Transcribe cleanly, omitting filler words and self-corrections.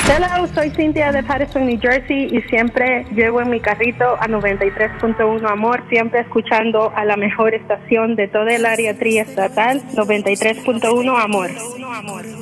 Hello, soy Cintia de Patterson, New Jersey y siempre llevo en mi carrito a 93.1 Amor, siempre escuchando a la mejor estación de toda el área triestatal, 93.1 Amor.